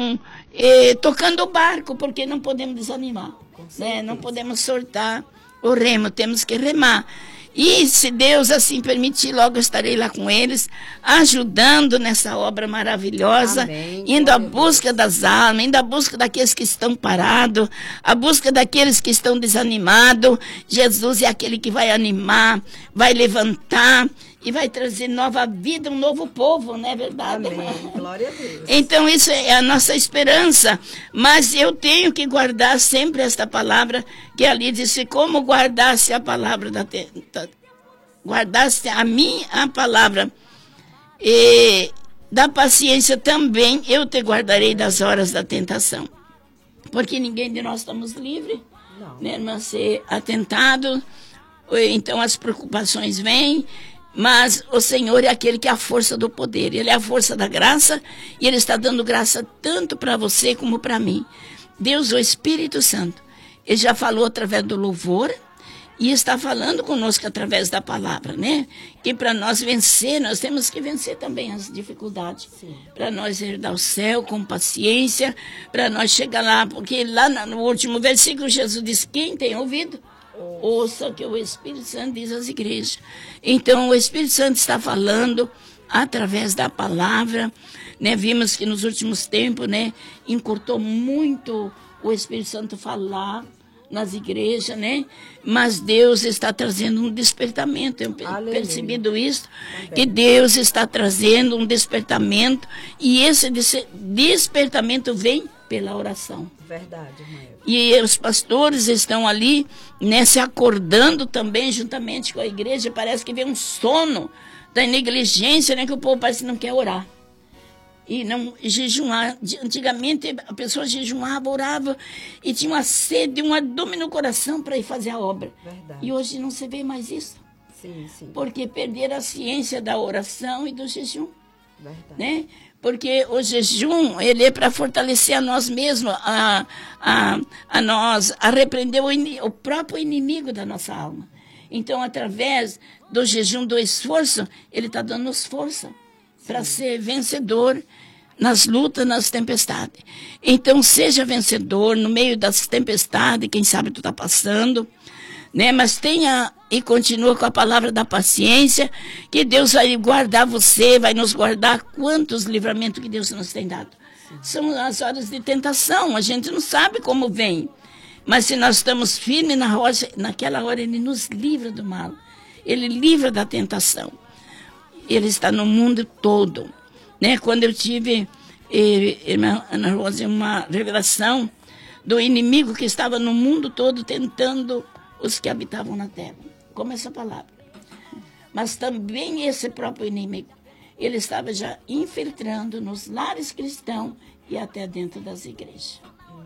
estão tocando o barco, porque não podemos desanimar, né? Não podemos soltar o remo, temos que remar. E se Deus assim permitir, logo eu estarei lá com eles, ajudando nessa obra maravilhosa, Amém, indo à busca das almas, indo à busca daqueles que estão parados, à busca daqueles que estão desanimados. Jesus é aquele que vai animar, vai levantar e vai trazer nova vida, um novo povo, não é verdade? Amém. Glória a Deus. Então isso é a nossa esperança, mas eu tenho que guardar sempre esta palavra, que ali disse, como guardasse a palavra guardasse a palavra e da paciência também, eu te guardarei das horas da tentação. Porque ninguém de nós estamos livres, né, irmã, ser atentado, então as preocupações vêm, mas o Senhor é aquele que é a força do poder, Ele é a força da graça, e Ele está dando graça tanto para você como para mim. Deus, o Espírito Santo, Ele já falou através do louvor, e está falando conosco através da palavra, né? Que para nós vencer, nós temos que vencer também as dificuldades. Para nós herdar o céu com paciência, para nós chegar lá, porque lá no último versículo Jesus diz, quem tem ouvido, ouça o que o Espírito Santo diz às igrejas. Então o Espírito Santo está falando através da palavra, né? Vimos que nos últimos tempos, né, encurtou muito o Espírito Santo falar nas igrejas, né? Mas Deus está trazendo um despertamento. Eu percebido isso, que Deus está trazendo um despertamento, e esse despertamento vem pela oração. Verdade, mãe. E os pastores estão ali, né, se acordando também juntamente com a igreja. Parece que vem um sono da negligência, né, que o povo parece que não quer orar. E não jejuar. Antigamente a pessoa jejuava, orava e tinha uma sede, uma dor no coração para ir fazer a obra. Verdade. E hoje não se vê mais isso. Sim, sim. Porque perderam a ciência da oração e do jejum. Verdade. Né? Porque o jejum, ele é para fortalecer a nós mesmos, a repreender o próprio inimigo da nossa alma. Então, através do jejum, do esforço, ele está dando-nos força para ser vencedor nas lutas, nas tempestades. Então, seja vencedor no meio das tempestades, quem sabe tu está passando, né? Mas tenha e continua com a palavra da paciência, que Deus vai guardar você, vai nos guardar. Quantos livramentos que Deus nos tem dado. São as horas de tentação, a gente não sabe como vem. Mas se nós estamos firmes na rocha, naquela hora Ele nos livra do mal. Ele livra da tentação. Ele está no mundo todo, né? Quando eu tive, irmã Ana Rosa, uma revelação do inimigo que estava no mundo todo tentando os que habitavam na terra. Como essa palavra. Mas também esse próprio inimigo, ele estava já infiltrando nos lares cristãos e até dentro das igrejas.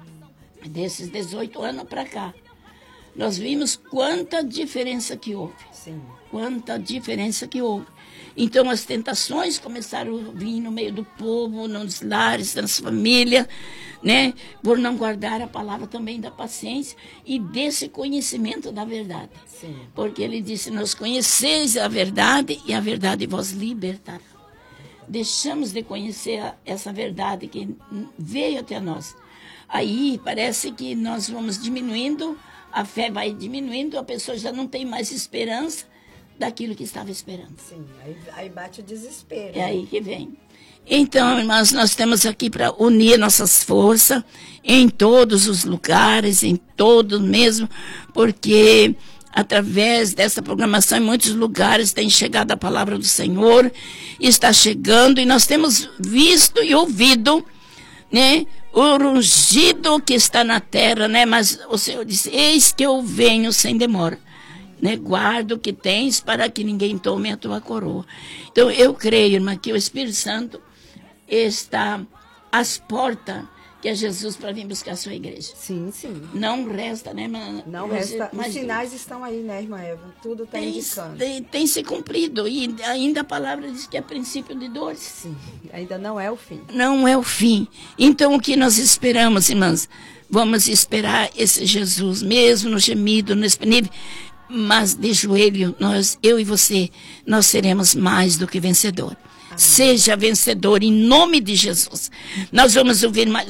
Desses 18 anos para cá, nós vimos quanta diferença que houve. Sim. Quanta diferença que houve. Então as tentações começaram a vir no meio do povo, nos lares, nas famílias, né? Por não guardar a palavra também da paciência e desse conhecimento da verdade. Sim. Porque ele disse, nós conheceis a verdade e a verdade vos libertará. Deixamos de conhecer essa verdade que veio até nós. Aí parece que nós vamos diminuindo, a fé vai diminuindo, a pessoa já não tem mais esperança daquilo que estava esperando. Sim, aí bate o desespero. É aí que vem. Então, irmãos, nós estamos aqui para unir nossas forças em todos os lugares, em todos mesmo, porque através dessa programação em muitos lugares tem chegado a palavra do Senhor, está chegando, e nós temos visto e ouvido, né, o rugido que está na terra, né? Mas o Senhor disse, eis que eu venho sem demora. Né? Guarda o que tens para que ninguém tome a tua coroa. Então eu creio, irmã, que o Espírito Santo está às portas, que é Jesus para vir buscar a sua igreja. Sim, sim. Não resta, né, irmã? Não resta. Os sinais estão aí, né, irmã Eva? Tudo está indicando. Tem se cumprido. E ainda a palavra diz que é princípio de dores. Sim, ainda não é o fim. Não é o fim. Então o que nós esperamos, irmãs? Vamos esperar esse Jesus, mesmo no gemido, no expenível, mas de joelho, eu e você, nós seremos mais do que vencedor. Amém. Seja vencedor em nome de Jesus. Nós vamos ouvir mais.